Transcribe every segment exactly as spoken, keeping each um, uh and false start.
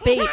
Beat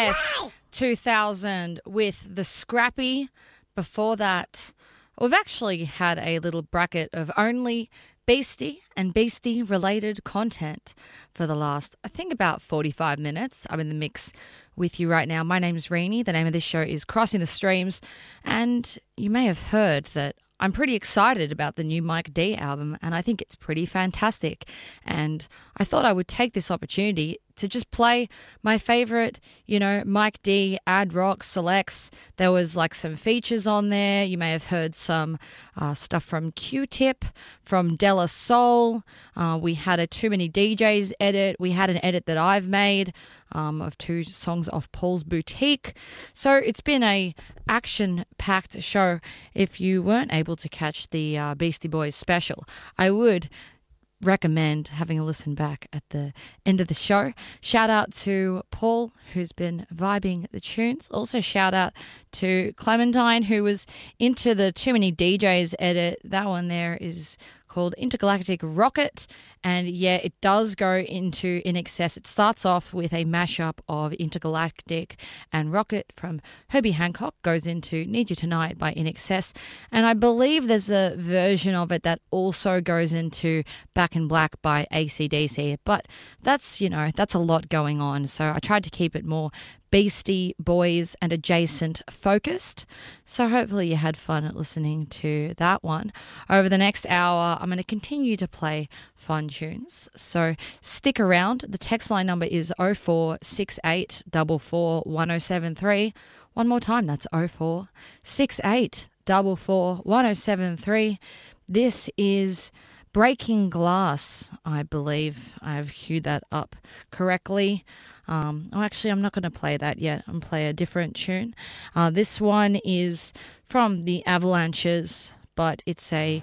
S two thousand with The Scrappy. Before that, we've actually had a little bracket of only Beastie and Beastie-related content for the last, I think, about forty-five minutes. I'm in the mix with you right now. My name's Reenie. The name of this show is Crossing the Streams, and you may have heard that I'm pretty excited about the new Mike D album, and I think it's pretty fantastic. And I thought I would take this opportunity to just play my favorite, you know, Mike D ad rock selects. There was like some features on there. You may have heard some uh, stuff from Q-Tip, from Della Soul. Uh, we had a Too Many D Js edit. We had an edit that I've made um, of two songs off Paul's Boutique. So it's been a action-packed show. If you weren't able to catch the uh, Beastie Boys special, I would recommend having a listen back at the end of the show. Shout out to Paul, who's been vibing the tunes. Also shout out to Clementine, who was into the Too Many D Js edit. That one there is called Intergalactic Rocket, and yeah, it does go into In Excess. It starts off with a mashup of Intergalactic and Rocket from Herbie Hancock, goes into Need You Tonight by In Excess, and I believe there's a version of it that also goes into Back in Black by A C D C, but that's, you know, that's a lot going on, so I tried to keep it more Beastie Boys and adjacent focused. So hopefully you had fun at listening to that one. Over the next hour, I'm going to continue to play fun tunes. So stick around. The text line number is oh four six eight four four one oh seven three. One more time, that's oh four six eight four four one oh seven three. This is Breaking Glass, I believe I've queued that up correctly. Um, oh, actually, I'm not going to play that yet. I'm going to play a different tune. Uh, this one is from the Avalanches, but it's a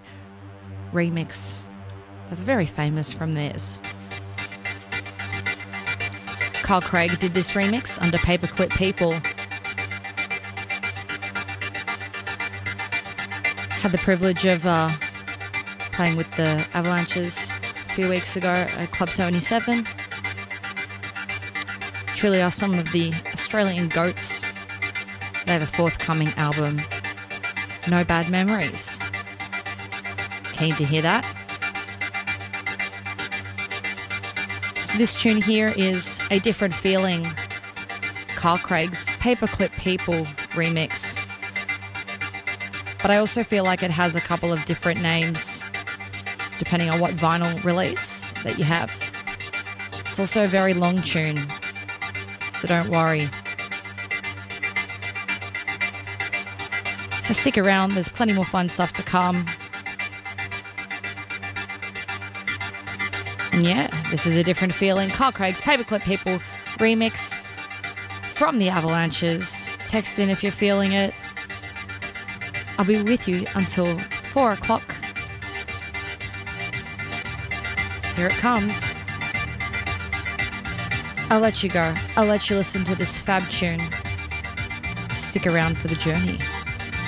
remix that's very famous from theirs. Carl Craig did this remix under Paperclip People. Had the privilege of uh, playing with the Avalanches a few weeks ago at Club seventy-seven. Truly are some of the Australian goats. They have a forthcoming album, No Bad Memories. Keen to hear that? So this tune here is A Different Feeling, Carl Craig's Paperclip People remix. But I also feel like it has a couple of different names depending on what vinyl release that you have. It's also a very long tune, so don't worry. So stick around, there's plenty more fun stuff to come. And yeah, this is A Different Feeling, Carl Craig's Paperclip People remix from the Avalanches. Text in if you're feeling it. I'll be with you until four o'clock. Here it comes. I'll let you go. I'll let you listen to this fab tune. Stick around for the journey.